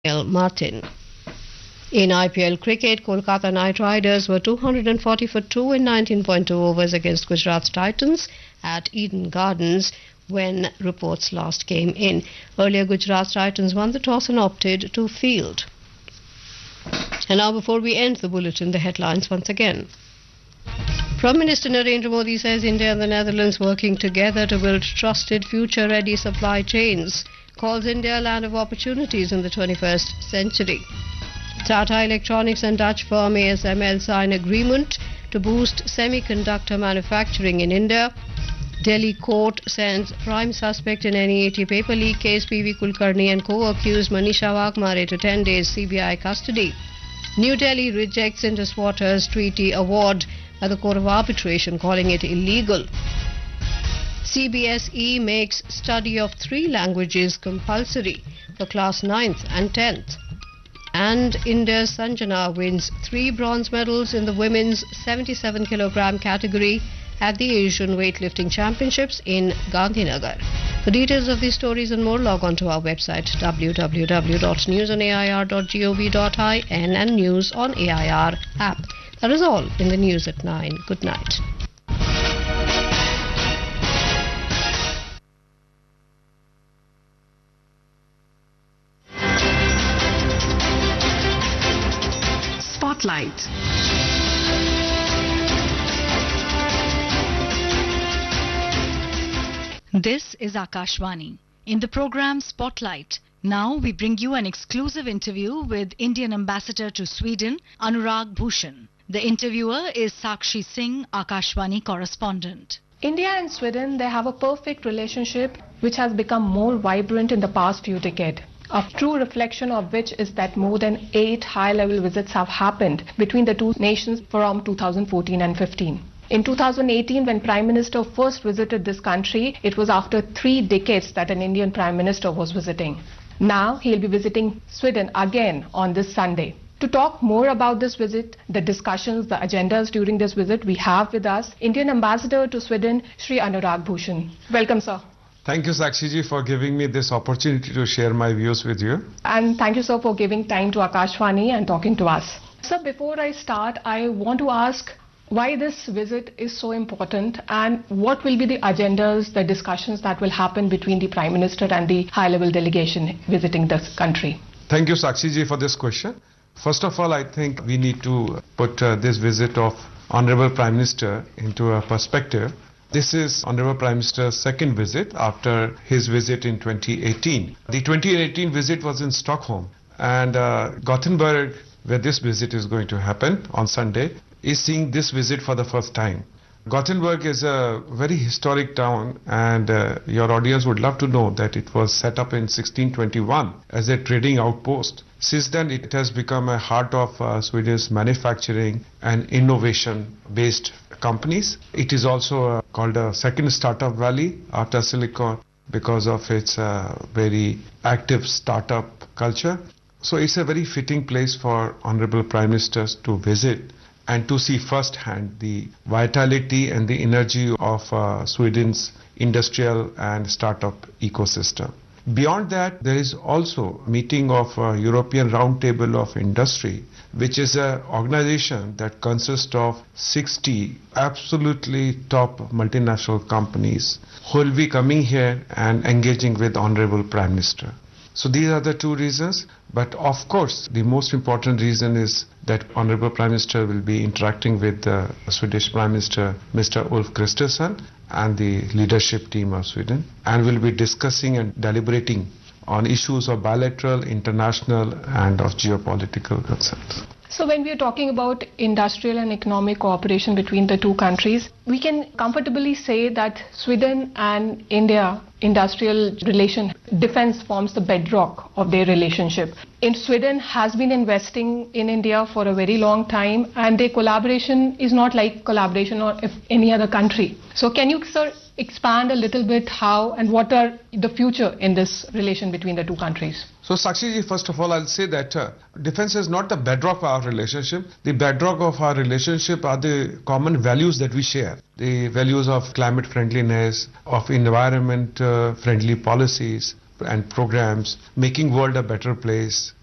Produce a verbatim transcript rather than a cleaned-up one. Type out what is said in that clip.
Martin. In I P L cricket, Kolkata Knight Riders were two hundred forty for two in nineteen point two overs against Gujarat Titans at Eden Gardens when reports last came in. Earlier, Gujarat Titans won the toss and opted to field. And now, before we end the bulletin, the headlines once again. Prime Minister Narendra Modi says India and the Netherlands working together to build trusted, future-ready supply chains. Calls India a land of opportunities in the twenty-first century. Tata Electronics and Dutch firm A S M L sign agreement to boost semiconductor manufacturing in India. Delhi court sends prime suspect in N E A T paper leak case P V Kulkarni and co-accused Manisha Wagmare to ten days C B I custody. New Delhi rejects Indus Waters Treaty award by the Court of Arbitration, calling it illegal. C B S E makes study of three languages compulsory for class ninth and tenth. And India's Sanjana wins three bronze medals in the women's seventy-seven kilogram category at the Asian Weightlifting Championships in Gandhinagar. For details of these stories and more, log on to our website w w w dot news on a i r dot gov dot in and News on A I R app. That is all in the news at nine. Good night. Spotlight. This is Akashvani. In the program Spotlight, now we bring you an exclusive interview with Indian Ambassador to Sweden, Anurag Bhushan. The interviewer is Sakshi Singh, Akashvani correspondent. India and Sweden, they have a perfect relationship which has become more vibrant in the past few decades. A true reflection of which is that more than eight high-level visits have happened between the two nations from two thousand fourteen and fifteen. In two thousand eighteen, when Prime Minister first visited this country, it was after three decades that an Indian Prime Minister was visiting. Now he'll be visiting Sweden again on this Sunday. To talk more about this visit, the discussions, the agendas during this visit, we have with us Indian Ambassador to Sweden, Shri Anurag Bhushan. Welcome, sir. Thank you, Sakshi, for giving me this opportunity to share my views with you. And thank you, sir, for giving time to Akashvani and talking to us. Sir, before I start, I want to ask why this visit is so important and what will be the agendas, the discussions that will happen between the Prime Minister and the high-level delegation visiting this country. Thank you, Sakshi, for this question. First of all, I think we need to put uh, this visit of Honorable Prime Minister into a perspective. This is Honorable Prime Minister's second visit after his visit in twenty eighteen. The twenty eighteen visit was in Stockholm, and uh, Gothenburg, where this visit is going to happen on Sunday, is seeing this visit for the first time. Gothenburg is a very historic town, and uh, your audience would love to know that it was set up in sixteen twenty-one as a trading outpost. Since then, it has become a heart of uh, Sweden's manufacturing and innovation-based companies. It is also uh, called a second startup valley after Silicon because of its uh, very active startup culture. So it's a very fitting place for Honorable Prime Ministers to visit and to see firsthand the vitality and the energy of uh, Sweden's industrial and startup ecosystem. Beyond that, there is also a meeting of uh, European Roundtable of Industry, which is an organization that consists of sixty absolutely top multinational companies who will be coming here and engaging with Honorable Prime Minister. So these are the two reasons. But of course, the most important reason is that Honorable Prime Minister will be interacting with the Swedish Prime Minister, Mister Ulf Kristersson, and the leadership team of Sweden, and will be discussing and deliberating on issues of bilateral, international, and of geopolitical concerns. So when we are talking about industrial and economic cooperation between the two countries, we can comfortably say that Sweden and India industrial relation, defense forms the bedrock of their relationship. In Sweden has been investing in India for a very long time, and their collaboration is not like collaboration or if any other country. So can you, sir, expand a little bit how and what are the future in this relation between the two countries? So Sakshi, first of all, I'll say that uh, defense is not the bedrock of our relationship. The bedrock of our relationship are the common values that we share. The values of climate friendliness, of environment uh, friendly policies and programs, making world a better place,